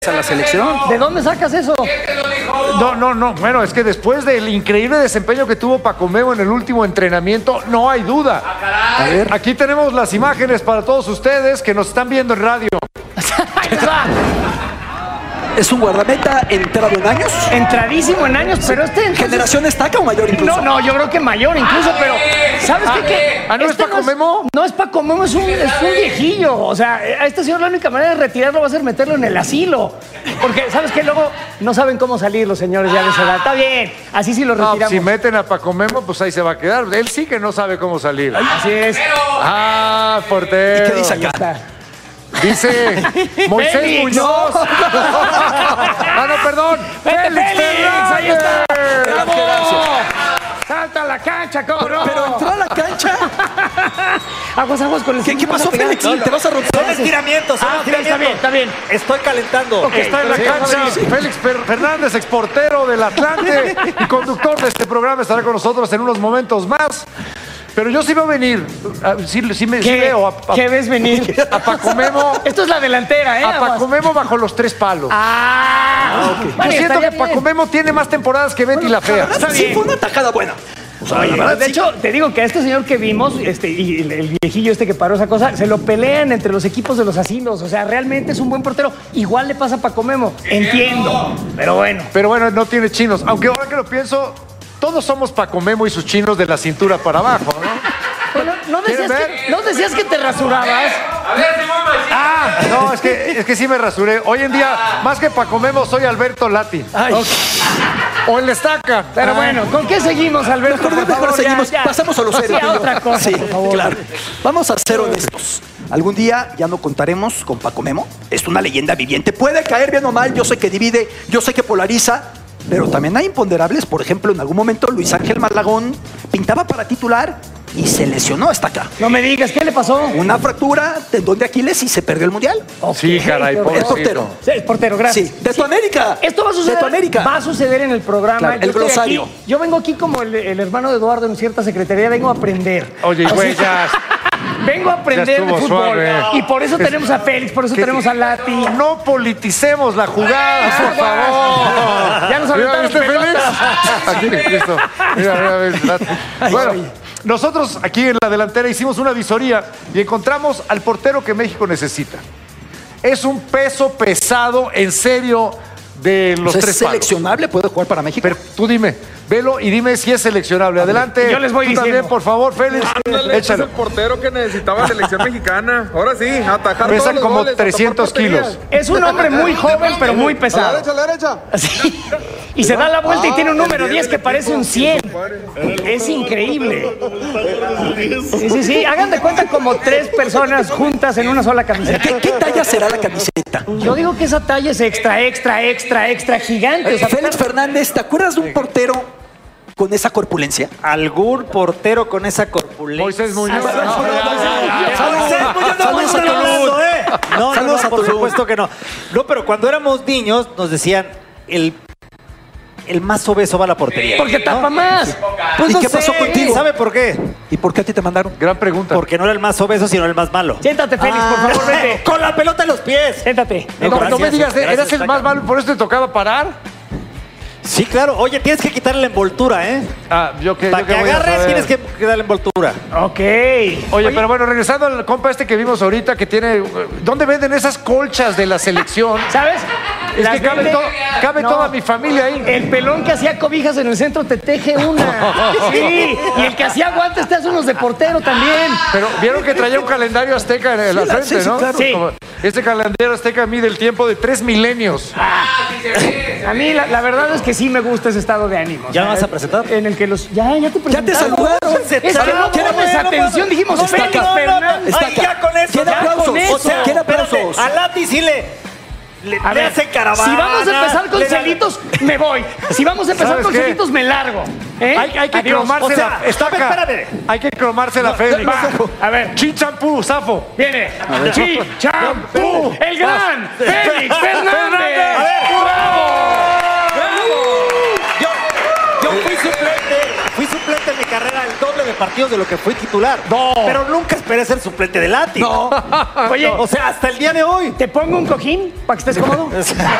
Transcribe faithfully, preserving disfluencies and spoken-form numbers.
a la selección. ¿De dónde sacas eso? No, no, no. Bueno, es que después del increíble desempeño que tuvo Paco Memo en el último entrenamiento, no hay duda. A ver. Aquí tenemos las imágenes para todos ustedes que nos están viendo en radio. ¿Es un guardameta entrado en años? Entradísimo en años, pero este... entonces- ¿Generación estaca o mayor incluso? No, no, yo creo que mayor incluso, pero ¿sabes qué? qué? ¿Ah, no es Este Paco Memo? No es Paco Memo, es un, es un viejillo. O sea, a este señor la única manera de retirarlo va a ser meterlo en el asilo. Porque, ¿sabes qué? Luego no saben cómo salir los señores ya de esa edad. Está bien, así sí lo No, retiramos. si meten a Paco Memo, pues ahí se va a quedar. Él sí que no sabe cómo salir. Así es. Ah, portero. ¿Y qué dice Ya acá? está. Dice Moisés Félix. Muñoz. Ah, no, perdón. ¡Vete, Félix Félix! ¡Ahí está! Fernández. ¡Bravo! ¡Salta a la cancha, cabrón! Pero entró a la cancha. Aguas, aguas con el... ¿Qué, qué pasó, Félix? ¿Te vas a romper? Son estiramientos, son Ah, ok, está estiramientos. bien, está bien. Estoy calentando. Ok. Está en la Sí, cancha sí. Félix Fer- Fernández, exportero del Atlante y conductor de este programa, estará con nosotros en unos momentos más. Pero yo sí veo venir, ah, sí, sí me sí ¿Qué, veo a, a- ¿Qué ves venir? a Paco Memo, Esto es la delantera, ¿eh? a Paco Memo bajo los tres palos. Ah, Yo vale, siento estaría que Paco bien. Memo tiene más temporadas que Betty la Fea. La verdad, sí bien. fue una tajada buena. O sea, Oye, la verdad, de sí. hecho, te digo que a este señor que vimos, este, y el, el viejillo este que paró esa cosa, se lo pelean entre los equipos de los asilos. O sea, realmente es un buen portero. Igual le pasa a Paco Memo. Entiendo. Pero bueno. Pero bueno, no tiene chinos. Aunque ahora que lo pienso, todos somos Paco Memo y sus chinos de la cintura para abajo, ¿no? Bueno, ¿no decías, ¿Quieres que, ¿no decías que te rasurabas? Ah, no, es que, es que sí me rasuré. Hoy en día, más que Paco Memo, soy Alberto Lati. Ay, O el Estaca. Pero bueno, ¿con qué seguimos, Alberto? mejor, Por mejor favor, ya, seguimos. ya. Pasamos a lo serio. Sí, a tú y yo. otra cosa, Sí, por favor. claro. Vamos a ser honestos. Algún día ya no contaremos con Paco Memo. Es una leyenda viviente. Puede caer bien o mal. Yo sé que divide, yo sé que polariza. Pero también hay imponderables. Por ejemplo, en algún momento Luis Ángel Malagón pintaba para titular y se lesionó hasta acá. No me digas, ¿qué le pasó? Una fractura, tendón de Aquiles y se perdió el Mundial. Sí, caray, qué horror. Es pobrecito. portero. Sí, es portero, gracias. Sí, de tu América. Esto va a suceder. De tu América. Va a suceder en el programa. Claro, Yo el estoy glosario. aquí- yo vengo aquí como el, el hermano de Eduardo en cierta secretaría, vengo a aprender. Oye, O güey, sea, ya. Vengo a aprender Ya de estuvo fútbol. suave. Y por eso tenemos a Félix, por eso Que- tenemos a Lati. No politicemos la jugada, por Aguas. favor. Ya nos Mira, aventaron ¿viste, Félix? pelotas. Aquí, listo. Mira, mira, mira. Bueno, nosotros aquí en la delantera hicimos una visoría y encontramos al portero que México necesita. Es un peso pesado, en serio, de los O sea, tres ¿es palos. seleccionable? ¿Puede jugar para México? Pero tú dime, velo y dime si es seleccionable. Adelante. Yo les voy tú diciendo. también, por favor, Félix. Ándale, este es Échalo. el portero que necesitaba selección mexicana. Ahora sí, atajar Pesan todos los como goles, trescientos tapar porterías. kilos. Es un hombre muy joven, pero muy A la pesado. derecha, a la derecha. Así. Y se da la vuelta y tiene un número el diez que diez del parece equipo. un cien. Es increíble. Sí, sí, sí. Hagan de cuenta como tres personas juntas en una sola camiseta. ¿Qué, qué talla será la camiseta? Yo digo que esa talla es extra, extra, extra, extra gigante. O sea, Félix Fernández, ¿te acuerdas de un portero con esa corpulencia? Algún portero con esa corpulencia. Moisés Muñoz. Saludos a Tulum. No, no, Saludos no, a por Tulum. supuesto que no. No, pero cuando éramos niños nos decían el, el más obeso va a la portería. porque tapa más. Pues ¿Y no qué pasó sé, contigo? ¿Sabe por qué? ¿Y por qué a ti te mandaron? Gran pregunta. Porque no era el más obeso, sino el más malo. Siéntate, Félix, por favor, vete. Con la pelota en los pies. Siéntate. No, no gracias, me digas, gracias, eras el Taca. más malo, por eso te tocaba parar. Sí, claro. Oye, tienes que quitarle la envoltura, ¿eh? Ah, yo que, Para yo que que voy a agarres saber. tienes que quitarle la envoltura. Ok. Oye, pero bueno, regresando al compa este que vimos ahorita que tiene... ¿Dónde venden esas colchas de la selección? ¿Sabes? Es Las que cabe, vende- to- cabe No. toda mi familia ahí. El pelón que hacía cobijas en el centro te teje una. Sí. Y el que hacía guantes te hace unos de portero también. Pero vieron que traía un calendario azteca en la Sí, la- frente, sí, sí, ¿no? claro. Sí. Como- Este calendario azteca mide el tiempo de tres milenios. A mí la, la verdad es que sí me gusta ese estado de ánimo. ¿Ya O sea, me vas a presentar? En el que los... Ya, ya te Ya te presentaron. saludaron. Es que no ¿Quién- pones atención. Dijimos no, Félix no, no, no, Fernández. Está Ay, acá. ya con eso. ¿Quiere ya aplausos? con eso. O sea, ¿quiere aplausos? Espérate, a Lati sí le, le, A le ver, hace caravana. si vamos a empezar con le da- celitos, me voy. Si vamos a empezar ¿Sabes con qué? celitos, me largo. ¿Eh? Hay, hay que Adiós. cromarse O sea, la... Estaca. espérate. Hay que cromarse la Félix. Va, a ver. Chin champú, zafo. Viene. Chi, champú. El gran Félix Fernández. A ver. ¡Bravo! Yo, yo fui suplente, fui suplente en mi carrera el doble de partidos partidos de lo que fue titular. No. Pero nunca esperé ser suplente de Lati. No. Oye, O sea, hasta el día de hoy. ¿te pongo un cojín para que estés cómodo?